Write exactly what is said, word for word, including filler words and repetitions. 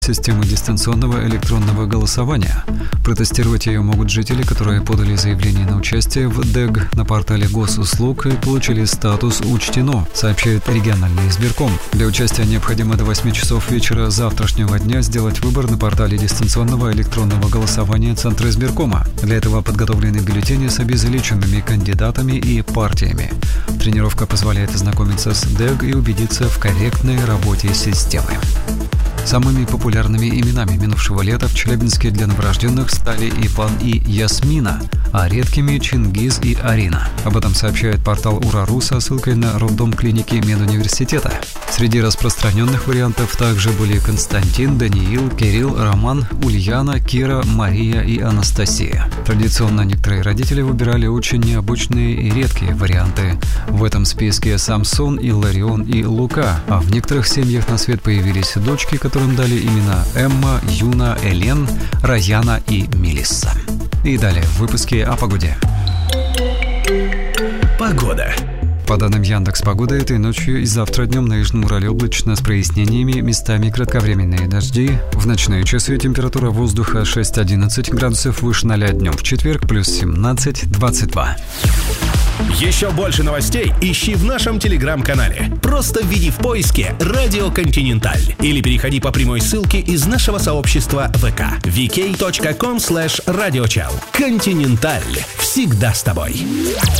системы дистанционного электронного голосования. Протестировать ее могут жители, которые подали заявление на участие в ДЭГ на портале госуслуг и получили статус «Учтено», сообщает региональный избирком. Для участия необходимо до восьми часов вечера завтрашнего дня сделать выбор на портале дистанционного электронного голосования Центра избиркома. Для этого подготовлены бюллетени с обезличенными кандидатами и партиями. Тренировка позволяет ознакомиться с ДЭГ и убедиться в корректной работе системы. Самыми популярными именами минувшего лета в Челябинске для новорожденных стали Иван и Ясмина, а редкими – Чингиз и Арина. Об этом сообщает портал Ура.ру со ссылкой на роддом клиники медуниверситета. Среди распространенных вариантов также были Константин, Даниил, Кирилл, Роман, Ульяна, Кира, Мария и Анастасия. Традиционно некоторые родители выбирали очень необычные и редкие варианты. В этом списке Самсон, Илларион и Лука, а в некоторых семьях на свет появились дочки, которым дали имена Эмма, Юна, Элен, Раяна и Мелисса. И далее в выпуске о погоде. Погода. По данным Яндекс.Погоды, этой ночью и завтра днем на Южном Урале облачно с прояснениями, местами кратковременные дожди. В ночные часы температура воздуха шесть-одиннадцать градусов выше ноля, днем в четверг плюс семнадцать-двадцать два. Еще больше новостей ищи в нашем телеграм-канале. Просто введи в поиске «Радио Континенталь» или переходи по прямой ссылке из нашего сообщества ВК ви кей точка ком слэш радиочел. Континенталь. Всегда с тобой.